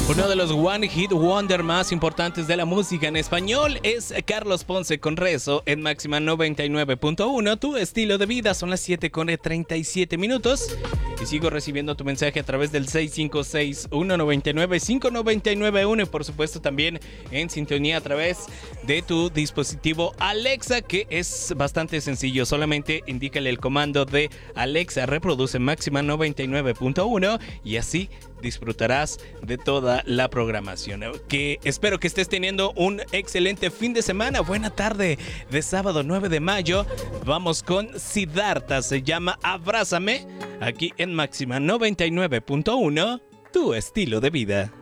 Uno de los One Hit Wonder más importantes de la música en español es Carlos Ponce con Rezo en Máxima 99.1. Tu estilo de vida. Son las 7:37 y sigo recibiendo tu mensaje a través del 656-199-5991 y por supuesto también en sintonía a través de tu dispositivo Alexa, que es bastante sencillo. Solamente indícale el comando de Alexa, reproduce Máxima 99.1 y así disfrutarás de toda la programación. Que espero que estés teniendo un excelente fin de semana. Buena tarde de sábado 9 de mayo. Vamos con Siddhartha, se llama Abrázame, aquí en Máxima 99.1, tu estilo de vida.